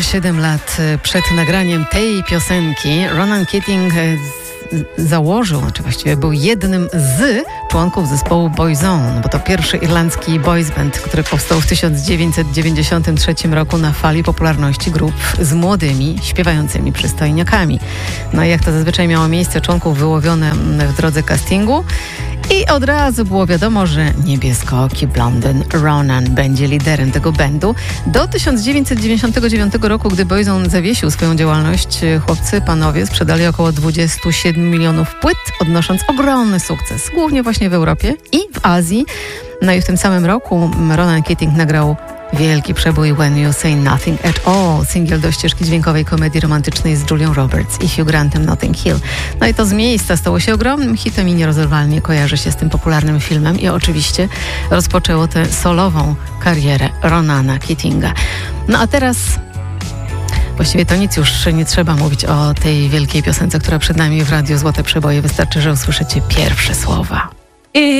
7 lat przed nagraniem tej piosenki Ronan Keating założył, czy właściwie był jednym z członków zespołu Boyzone, bo to pierwszy irlandzki boys band, który powstał w 1993 roku na fali popularności grup z młodymi, śpiewającymi przystojniakami. No i jak to zazwyczaj miało miejsce, członków wyłowiono w drodze castingu i od razu było wiadomo, że niebieskooki blondyn Ronan będzie liderem tego bandu. Do 1999 roku, gdy Boyzone zawiesił swoją działalność, panowie sprzedali około 27 milionów płyt, odnosząc ogromny sukces, głównie właśnie w Europie i w Azji. No i w tym samym roku Ronan Keating nagrał wielki przebój When You Say Nothing at All, singiel do ścieżki dźwiękowej komedii romantycznej z Julią Roberts i Hugh Grantem Notting Hill. No i to z miejsca stało się ogromnym hitem i nierozerwalnie kojarzy się z tym popularnym filmem i oczywiście rozpoczęło tę solową karierę Ronana Keatinga. No a teraz właściwie to nic już nie trzeba mówić o tej wielkiej piosence, która przed nami w Radiu Złote Przeboje. Wystarczy, że usłyszycie pierwsze słowa.